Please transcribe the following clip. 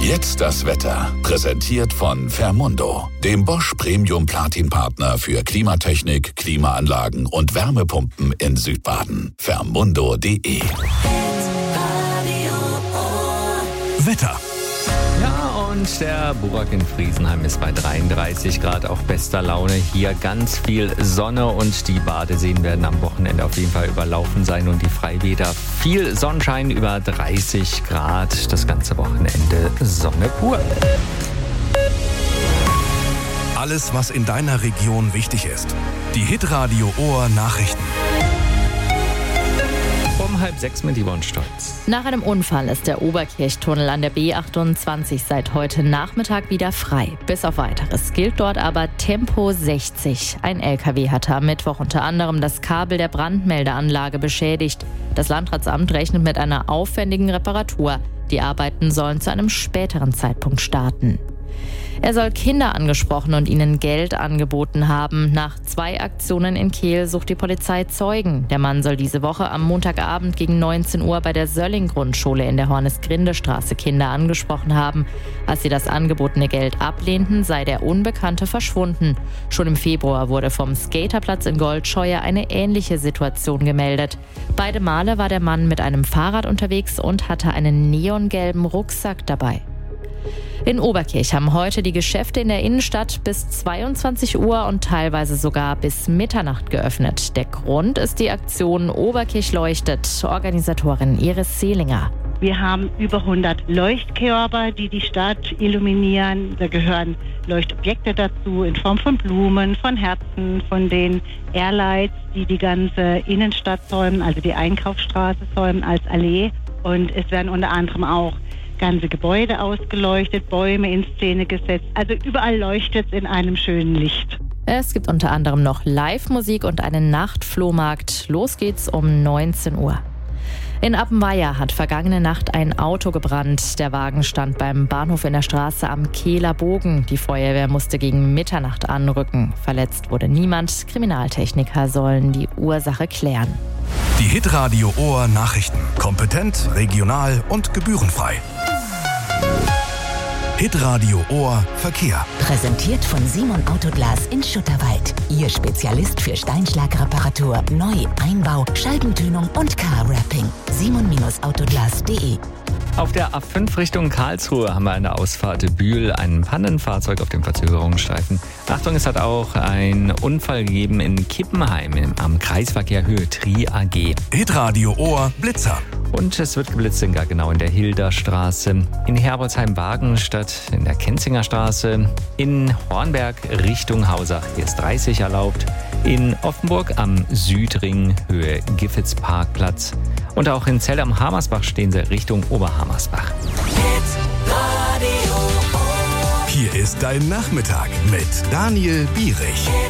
Jetzt das Wetter. Präsentiert von Fermundo, dem Bosch Premium Platin Partner für Klimatechnik, Klimaanlagen und Wärmepumpen in Südbaden. Fermundo.de. Wetter. Ja, und der Burak in Friesenheim ist bei 33 Grad auf bester Laune. Hier ganz viel Sonne und die Badeseen werden am Wochenende auf jeden Fall überlaufen sein und die Freibäder viel Sonnenschein, über 30 Grad. Das ganze Wochenende Sonne pur. Alles, was in deiner Region wichtig ist. Die Hitradio Ohr Nachrichten. Um 5:30 mit Yvonne Stolz. Nach einem Unfall ist der Oberkirchtunnel an der B28 seit heute Nachmittag wieder frei. Bis auf Weiteres gilt dort aber Tempo 60. Ein LKW hatte am Mittwoch unter anderem das Kabel der Brandmeldeanlage beschädigt. Das Landratsamt rechnet mit einer aufwendigen Reparatur. Die Arbeiten sollen zu einem späteren Zeitpunkt starten. Er soll Kinder angesprochen und ihnen Geld angeboten haben. Nach 2 Aktionen in Kehl sucht die Polizei Zeugen. Der Mann soll diese Woche am Montagabend gegen 19 Uhr bei der Sölling-Grundschule in der Hornes-Grinde-Straße Kinder angesprochen haben. Als sie das angebotene Geld ablehnten, sei der Unbekannte verschwunden. Schon im Februar wurde vom Skaterplatz in Goldscheuer eine ähnliche Situation gemeldet. Beide Male war der Mann mit einem Fahrrad unterwegs und hatte einen neongelben Rucksack dabei. In Oberkirch haben heute die Geschäfte in der Innenstadt bis 22 Uhr und teilweise sogar bis Mitternacht geöffnet. Der Grund ist die Aktion Oberkirch leuchtet, Organisatorin Iris Seelinger. Wir haben über 100 Leuchtkörper, die die Stadt illuminieren. Da gehören Leuchtobjekte dazu in Form von Blumen, von Herzen, von den Airlights, die die ganze Innenstadt säumen, also die Einkaufsstraße säumen als Allee. Und es werden unter anderem auch ganze Gebäude ausgeleuchtet, Bäume in Szene gesetzt. Also überall leuchtet es in einem schönen Licht. Es gibt unter anderem noch Live-Musik und einen Nachtflohmarkt. Los geht's um 19 Uhr. In Appenweier hat vergangene Nacht ein Auto gebrannt. Der Wagen stand beim Bahnhof in der Straße am Kehler Bogen. Die Feuerwehr musste gegen Mitternacht anrücken. Verletzt wurde niemand. Kriminaltechniker sollen die Ursache klären. Die Hitradio Ohr Nachrichten. Kompetent, regional und gebührenfrei. Hitradio Ohr Verkehr. Präsentiert von Simon Autoglas in Schutterwald. Ihr Spezialist für Steinschlagreparatur, Neu-, Einbau, Scheibentönung und Car-Wrapping. simon-autoglas.de. Auf der A5 Richtung Karlsruhe haben wir eine Ausfahrt Bühl, ein Pannenfahrzeug auf dem Verzögerungsstreifen. Achtung, es hat auch einen Unfall gegeben in Kippenheim am Kreisverkehr Höhe Tri AG. Hitradio Ohr Blitzer. Und es wird geblitzt genau in der Hilderstraße, in Herbolzheim-Wagenstadt, in der Kenzinger Straße, in Hornberg Richtung Hausach, hier ist 30 erlaubt, in Offenburg am Südring Höhe Giffitz-Parkplatz und auch in Zell am Hamersbach stehen sie Richtung Oberhamersbach. Hier ist dein Nachmittag mit Daniel Bierich.